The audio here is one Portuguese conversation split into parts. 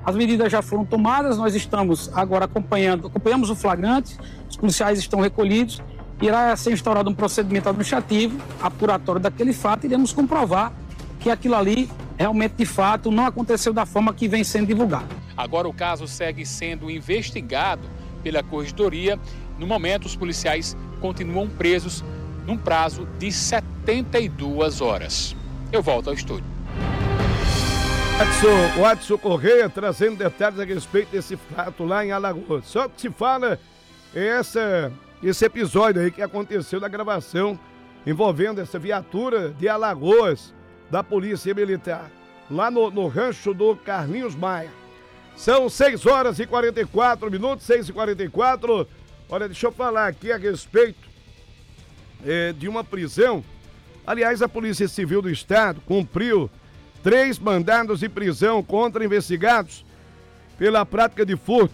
As medidas já foram tomadas, nós estamos agora acompanhamos o flagrante, os policiais estão recolhidos, irá ser instaurado um procedimento administrativo apuratório daquele fato e iremos comprovar que aquilo ali realmente, de fato, não aconteceu da forma que vem sendo divulgado. Agora o caso segue sendo investigado pela Corregedoria. No momento, os policiais continuam presos num prazo de 72 horas. Eu volto ao estúdio. Watson Correia trazendo detalhes a respeito desse fato lá em Alagoas. Só que se fala esse episódio aí que aconteceu na gravação envolvendo essa viatura de Alagoas da Polícia Militar, lá no rancho do Carlinhos Maia. São 6 horas e 44 minutos, 6h44. Olha, deixa eu falar aqui a respeito de uma prisão. Aliás, a Polícia Civil do Estado cumpriu 3 mandados de prisão contra investigados pela prática de furto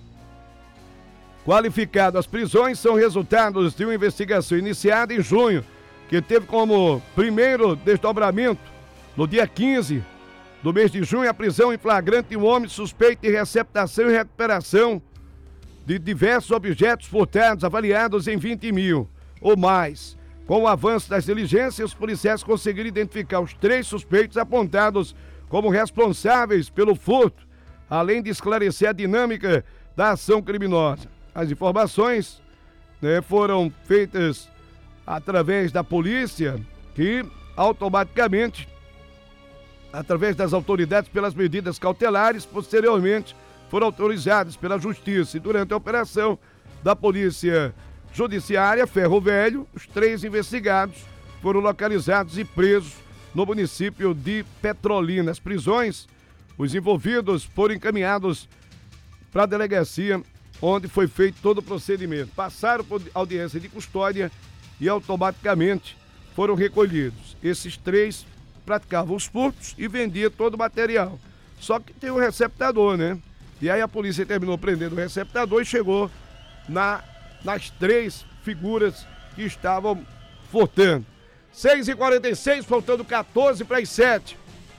qualificado. As prisões são resultados de uma investigação iniciada em junho, que teve como primeiro desdobramento, no dia 15 do mês de junho, a prisão em flagrante de um homem suspeito de receptação e recuperação de diversos objetos furtados avaliados em 20 mil ou mais. Com o avanço das diligências, os policiais conseguiram identificar os 3 suspeitos apontados como responsáveis pelo furto, além de esclarecer a dinâmica da ação criminosa. As informações foram feitas através da polícia, que automaticamente, através das autoridades, pelas medidas cautelares, posteriormente foram autorizadas pela Justiça. E durante a operação da Polícia Judiciária Ferro Velho, os 3 investigados foram localizados e presos no município de Petrolina. As prisões, os envolvidos foram encaminhados para a delegacia, onde foi feito todo o procedimento. Passaram por audiência de custódia e automaticamente foram recolhidos. Esses 3 praticavam os furtos e vendiam todo o material. Só que tem o receptador, né? E aí a polícia terminou prendendo o receptador e chegou nas 3 figuras que estavam furtando. 6h46, faltando 14 para as 7.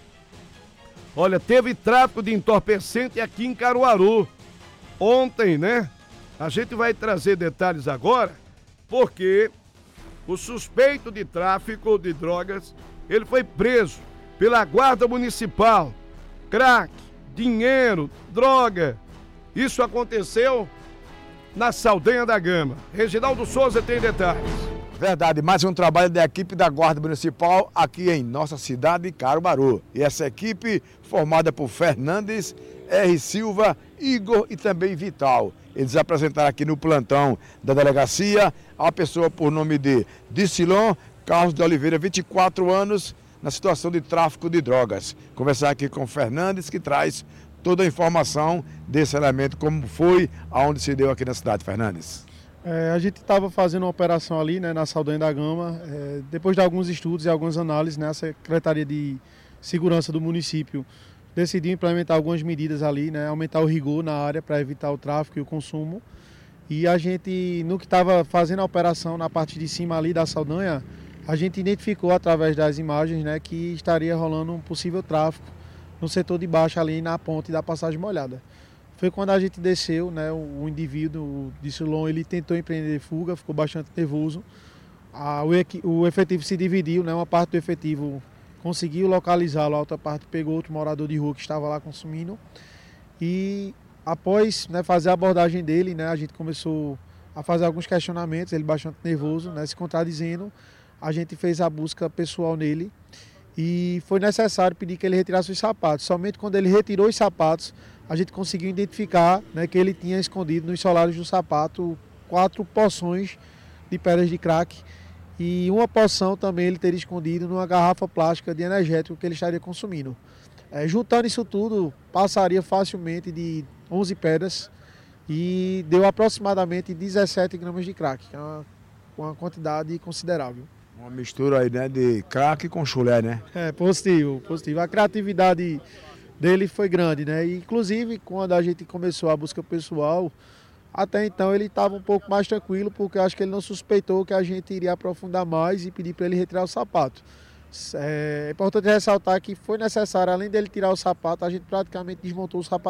Olha, teve tráfico de entorpecente aqui em Caruaru. Ontem, né? A gente vai trazer detalhes agora, porque o suspeito de tráfico de drogas, ele foi preso pela Guarda Municipal. Crack, dinheiro, droga. Isso aconteceu na Saldanha da Gama. Reginaldo Souza tem detalhes. Verdade, mais um trabalho da equipe da Guarda Municipal aqui em nossa cidade, Caruaru. E essa equipe, formada por Fernandes, R. Silva, Igor e também Vital. Eles apresentaram aqui no plantão da delegacia a pessoa por nome de Dicilon Carlos de Oliveira, 24 anos, na situação de tráfico de drogas. Conversar aqui com Fernandes, que traz toda a informação desse elemento, como foi, aonde se deu aqui na cidade. Fernandes. A gente estava fazendo uma operação ali, né, na Saldanha da Gama, depois de alguns estudos e algumas análises, né, a Secretaria de Segurança do município decidiu implementar algumas medidas ali, né, aumentar o rigor na área para evitar o tráfico e o consumo. E a gente, no que estava fazendo a operação na parte de cima ali da Saldanha, a gente identificou através das imagens, né, que estaria rolando um possível tráfico no setor de baixo ali na ponte da Passagem Molhada. Foi quando a gente desceu, né, o indivíduo, o Dicilon, ele tentou empreender fuga, ficou bastante nervoso. O efetivo se dividiu, né, uma parte do efetivo conseguiu localizá-lo, a outra parte pegou outro morador de rua que estava lá consumindo. E após, né, fazer a abordagem dele, né, a gente começou a fazer alguns questionamentos, ele bastante nervoso, né, se contradizendo. A gente fez a busca pessoal nele e foi necessário pedir que ele retirasse os sapatos. Somente quando ele retirou os sapatos, a gente conseguiu identificar, né, que ele tinha escondido nos solares do sapato 4 porções de pedras de crack e uma porção também ele teria escondido numa garrafa plástica de energético que ele estaria consumindo. Juntando isso tudo, passaria facilmente de 11 pedras e deu aproximadamente 17 gramas de crack, que é uma quantidade considerável. Uma mistura aí, né, de crack com chulé, né? Positivo. A criatividade dele foi grande, né? E, inclusive, quando a gente começou a busca pessoal, até então ele estava um pouco mais tranquilo, porque eu acho que ele não suspeitou que a gente iria aprofundar mais e pedir para ele retirar o sapato. É importante ressaltar que foi necessário, além dele tirar o sapato, a gente praticamente desmontou o sapato